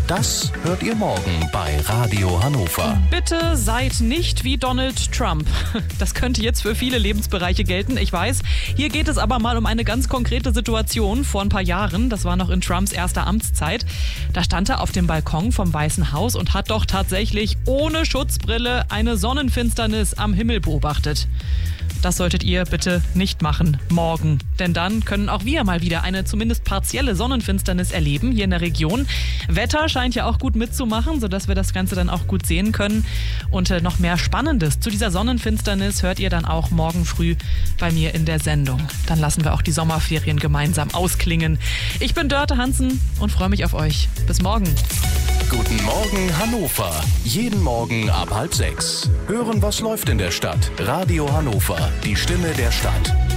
Das hört ihr morgen bei Radio Hannover. Bitte seid nicht wie Donald Trump. Das könnte jetzt für viele Lebensbereiche gelten, ich weiß. Hier geht es aber mal um eine ganz konkrete Situation vor ein paar Jahren. Das war noch in Trumps erster Amtszeit. Da stand er auf dem Balkon vom Weißen Haus und hat doch tatsächlich ohne Schutzbrille eine Sonnenfinsternis am Himmel beobachtet. Das solltet ihr bitte nicht machen morgen, denn dann können auch wir mal wieder eine zumindest partielle Sonnenfinsternis erleben hier in der Region. Wetter scheint ja auch gut mitzumachen, sodass wir das Ganze dann auch gut sehen können. Und noch mehr Spannendes zu dieser Sonnenfinsternis hört ihr dann auch morgen früh bei mir in der Sendung. Dann lassen wir auch die Sommerferien gemeinsam ausklingen. Ich bin Dörte Hansen und freue mich auf euch. Bis morgen. Guten Morgen Hannover. Jeden Morgen ab 5:30. Hören, was läuft in der Stadt. Radio Hannover, die Stimme der Stadt.